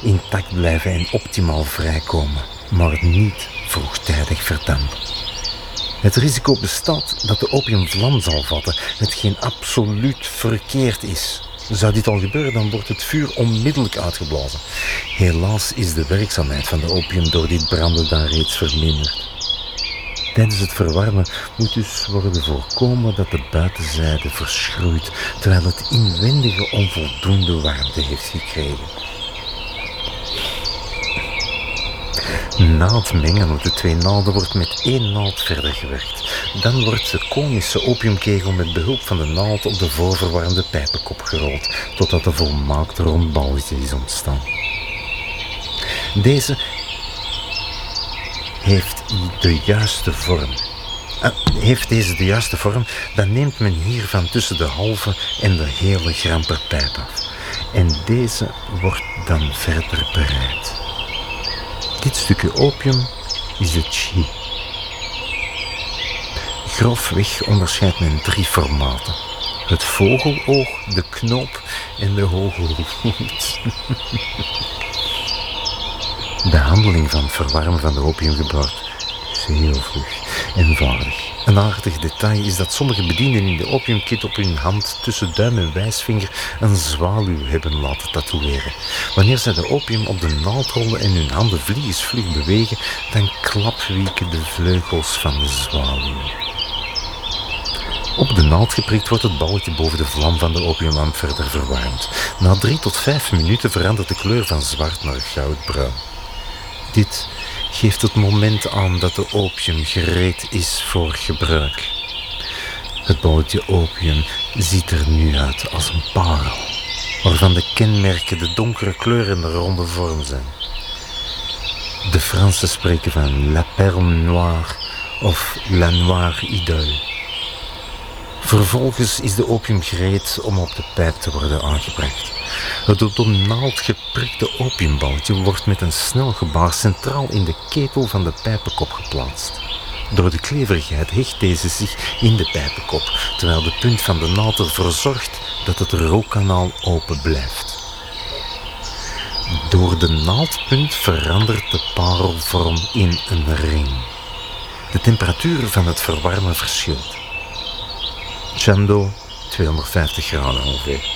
intact blijven en optimaal vrijkomen, maar niet vroegtijdig verdampen. Het risico bestaat dat de opium vlam zal vatten, hetgeen absoluut verkeerd is. Zou dit al gebeuren, dan wordt het vuur onmiddellijk uitgeblazen. Helaas is de werkzaamheid van de opium door dit branden dan reeds verminderd. Tijdens het verwarmen moet dus worden voorkomen dat de buitenzijde verschroeit, terwijl het inwendige onvoldoende warmte heeft gekregen. Na het mengen van de twee naalden wordt met één naald verder gewerkt. Dan wordt de konische opiumkegel met behulp van de naald op de voorverwarmde pijpenkop gerold, totdat een volmaakt rond balletje is ontstaan. Deze heeft deze de juiste vorm, dan neemt men hiervan tussen de halve en de hele gram per pijp af. En deze wordt dan verder bereid. Dit stukje opium is de chi. Grofweg onderscheidt men 3 formaten. Het vogeloog, de knoop en de hoge hoed. De handeling van het verwarmen van de opiumgebruik is heel vlug, eenvoudig. Een aardig detail is dat sommige bedienden in de opiumkit op hun hand tussen duim en wijsvinger een zwaluw hebben laten tatoeëren. Wanneer zij de opium op de naald rollen en hun handen vliegensvlug bewegen, dan klapwieken de vleugels van de zwaluw. Op de naald geprikt wordt het balletje boven de vlam van de opiumlamp verder verwarmd. Na 3 tot 5 minuten verandert de kleur van zwart naar goudbruin. Dit geeft het moment aan dat de opium gereed is voor gebruik. Het balletje opium ziet er nu uit als een parel, waarvan de kenmerken de donkere kleur en de ronde vorm zijn. De Fransen spreken van la perle noire of la noire idole. Vervolgens is de opium gereed om op de pijp te worden aangebracht. Het op de naald geprikte opiumballetje wordt met een snel gebaar centraal in de ketel van de pijpenkop geplaatst. Door de kleverigheid hecht deze zich in de pijpenkop, terwijl de punt van de naald ervoor zorgt dat het rookkanaal open blijft. Door de naaldpunt verandert de parelvorm in een ring. De temperatuur van het verwarmen verschilt. Chando, 250 graden ongeveer.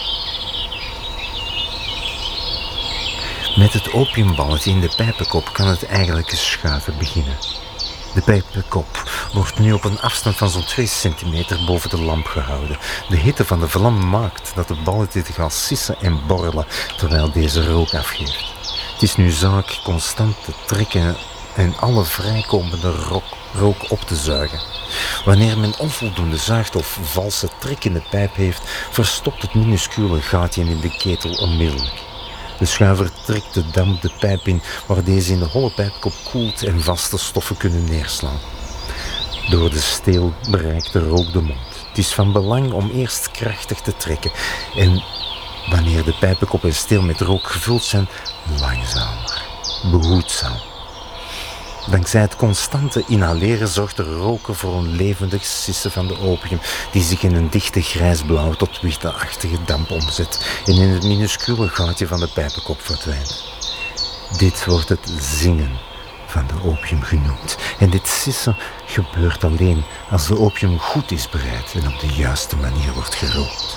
Met het opiumballetje in de pijpenkop kan het eigenlijke schuiven beginnen. De pijpenkop wordt nu op een afstand van zo'n 2 centimeter boven de lamp gehouden. De hitte van de vlam maakt dat het balletje gaat sissen en borrelen terwijl deze rook afgeeft. Het is nu zaak constant te trekken en alle vrijkomende rook op te zuigen. Wanneer men onvoldoende zuigt of valse trek in de pijp heeft, verstopt het minuscule gaatje in de ketel onmiddellijk. De schuiver trekt de damp de pijp in, waar deze in de holle pijpkop koelt en vaste stoffen kunnen neerslaan. Door de steel bereikt de rook de mond. Het is van belang om eerst krachtig te trekken en, wanneer de pijpenkop en steel met rook gevuld zijn, langzamer, behoedzaam. Dankzij het constante inhaleren zorgt de roker voor een levendig sissen van de opium, die zich in een dichte grijsblauwe tot witachtige damp omzet en in het minuscule gaatje van de pijpenkop verdwijnt. Dit wordt het zingen van de opium genoemd. En dit sissen gebeurt alleen als de opium goed is bereid en op de juiste manier wordt gerookt.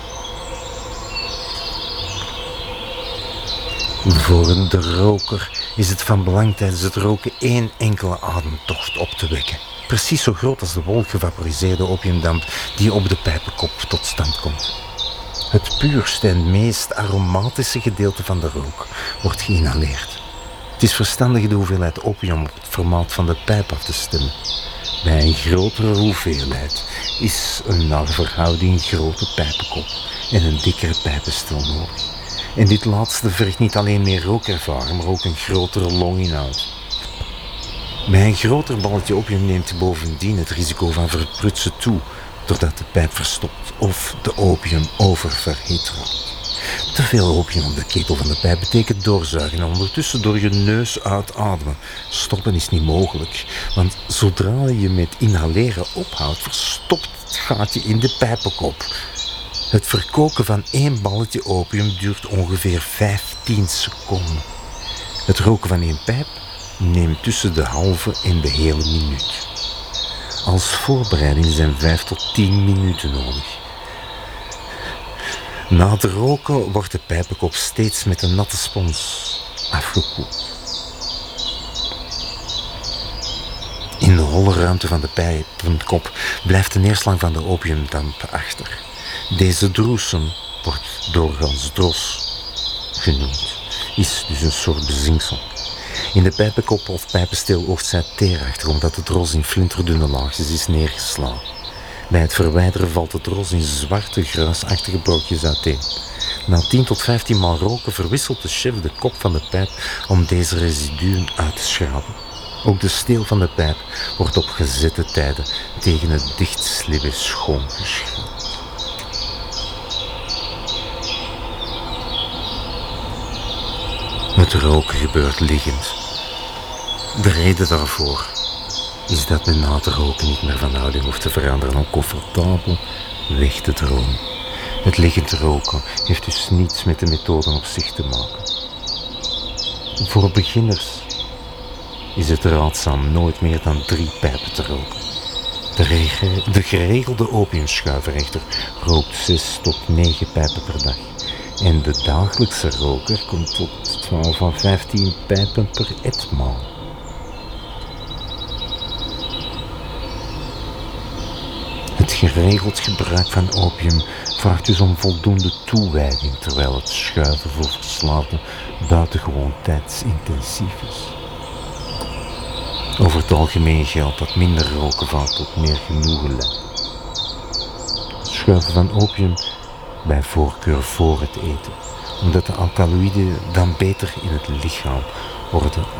Voor de roker is het van belang tijdens het roken 1 enkele ademtocht op te wekken. Precies zo groot als de wolk gevaporiseerde opiumdamp die op de pijpenkop tot stand komt. Het puurste en meest aromatische gedeelte van de rook wordt geïnhaleerd. Het is verstandig de hoeveelheid opium op het formaat van de pijp af te stemmen. Bij een grotere hoeveelheid is een naar verhouding grote pijpenkop en een dikkere pijpenstil nodig. En dit laatste vergt niet alleen meer rookervaring, maar ook een grotere longinhoud. Bij een groter balletje opium neemt bovendien het risico van verprutsen toe, doordat de pijp verstopt of de opium oververhit raakt. Te veel opium op de ketel van de pijp betekent doorzuigen en ondertussen door je neus uitademen. Stoppen is niet mogelijk, want zodra je met inhaleren ophoudt, verstopt het gaatje in de pijpenkop. Het verkoken van 1 balletje opium duurt ongeveer 15 seconden. Het roken van 1 pijp neemt tussen de halve en de hele minuut. Als voorbereiding zijn 5 tot 10 minuten nodig. Na het roken wordt de pijpenkop steeds met een natte spons afgekoeld. In de holle ruimte van de pijpenkop blijft de neerslag van de opiumdamp achter. Deze droesem wordt doorgaans dros genoemd, is dus een soort bezinksel. In de pijpenkop of pijpensteel oogt zij teer achter, omdat het ros in flinterdunne laagjes is neergeslagen. Bij het verwijderen valt het ros in zwarte, gruisachtige brokjes uiteen. Na 10 tot 15 maal roken verwisselt de chef de kop van de pijp om deze residuen uit te schrapen. Ook de steel van de pijp wordt op gezette tijden tegen het dichtslippen schoongeschrapt. Het roken gebeurt liggend. De reden daarvoor is dat men na het roken niet meer van houding hoeft te veranderen om comfortabel weg te dromen. Het liggend roken heeft dus niets met de methode op zich te maken. Voor beginners is het raadzaam nooit meer dan 3 pijpen te roken. De geregelde opiumschuiver echter rookt 6 tot 9 pijpen per dag. En de dagelijkse roker komt tot 12 à 15 pijpen per etmaal. Het geregeld gebruik van opium vraagt dus om voldoende toewijding, terwijl het schuiven voor verslaafden buitengewoon tijdsintensief is. Over het algemeen geldt dat minder roken vaak tot meer genoegen leidt. Het schuiven van opium bij voorkeur voor het eten, omdat de alkaloïden dan beter in het lichaam worden